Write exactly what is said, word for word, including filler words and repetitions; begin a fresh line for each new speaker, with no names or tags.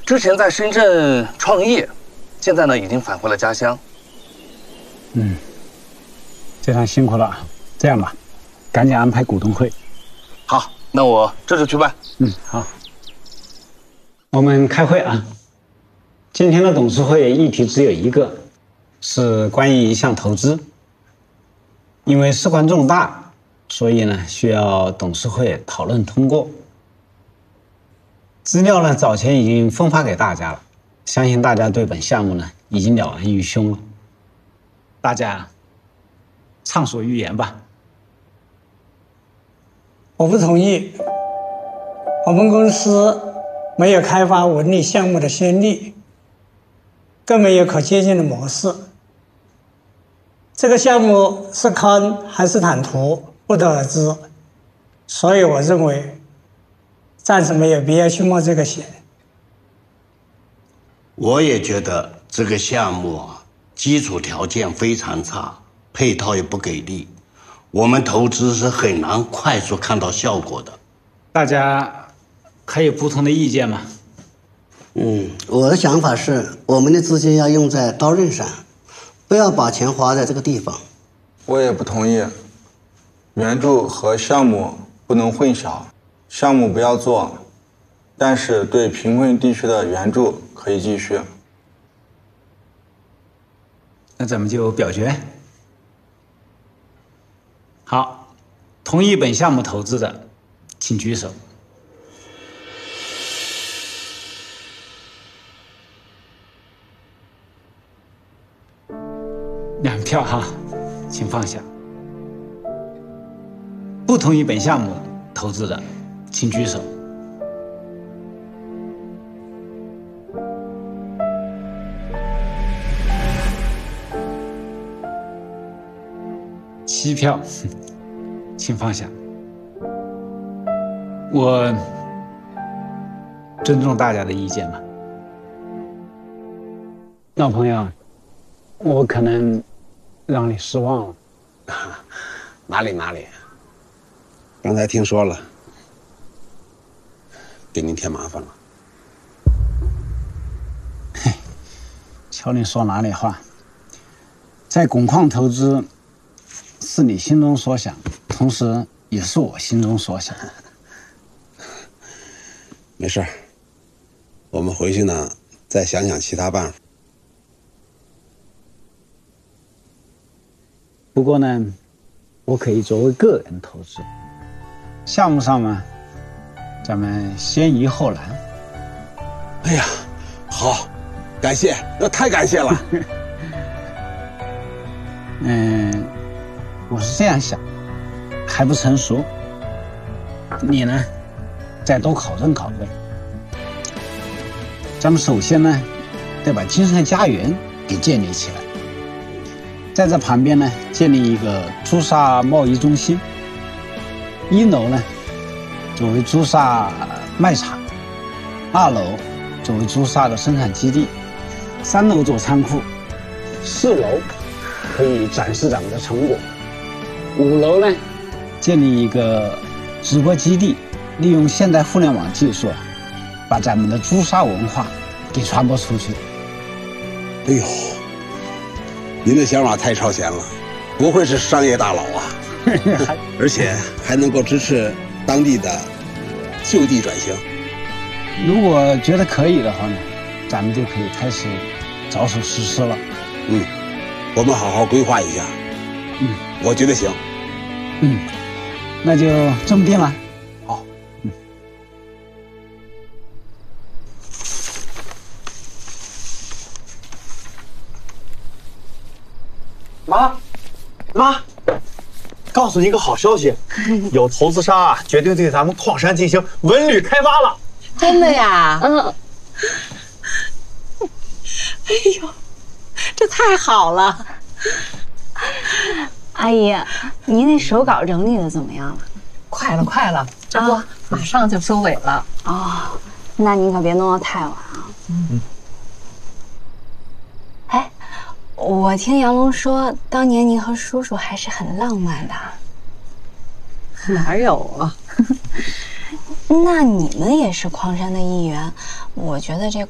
之前在深圳创业，现在呢已经返回了家乡。
嗯，非常辛苦了。这样吧，赶紧安排股东会。
好，那我这就去办。
嗯，好。我们开会啊。今天的董事会议题只有一个，是关于一项投资。因为事关重大，所以呢需要董事会讨论通过。资料呢早前已经分发给大家了，相信大家对本项目呢已经了然于胸了。大家畅所欲言吧。
我不同意。我们公司没有开发文旅项目的先例，更没有可借鉴的模式。这个项目是坑还是坦途，不得而知。所以我认为，暂时没有必要去冒这个险。
我也觉得这个项目啊，基础条件非常差，配套也不给力，我们投资是很难快速看到效果的。
大家还有不同的意见吗？
嗯，我的想法是，我们的资金要用在刀刃上，不要把钱花在这个地方。
我也不同意，援助和项目不能混淆，项目不要做，但是对贫困地区的援助可以继续。
那咱们就表决。好，同意本项目投资的，请举手。两票哈，请放下。不同意本项目投资的，请举手。七票，请放下。我尊重大家的意见吧。老朋友，我可能让你失望了。
哪里哪里，刚才听说了，给您添麻烦了。
嘿，瞧你说哪里话。在汞矿投资是你心中所想，同时也是我心中所想。
没事，我们回去呢再想想其他办法。
不过呢，我可以作为个人投资，项目上嘛，咱们先易后难。
哎呀，好，感谢，那太感谢了。
嗯，我是这样想，还不成熟，你呢，再多考证考证。咱们首先呢，得把金山家园给建立起来。在这旁边呢，建立一个朱砂贸易中心。一楼呢，作为朱砂卖场；二楼作为朱砂的生产基地；三楼做仓库；四楼可以展示咱们的成果；五楼呢，建立一个直播基地，利用现代互联网技术，把咱们的朱砂文化给传播出去。
哎呦！您的想法太超前了，不愧是商业大佬啊！而且还能够支持当地的就地转型。
如果觉得可以的话呢，咱们就可以开始着手实施了。
嗯，我们好好规划一下。
嗯，
我觉得行。
嗯，那就这么定了。
好。
嗯。
妈，妈，告诉你一个好消息，有投资商啊决定对咱们矿山进行文旅开发了。
真的呀？
嗯。
哎呦，这太好了！
阿姨，您那手稿整理的怎么样了？
快了，快了，这不、啊、马上就收尾了。
哦，那您可别弄得太晚啊。
嗯。
哎。我听杨龙说，当年您和叔叔还是很浪漫的。
哪有啊？
那你们也是矿山的一员，我觉得这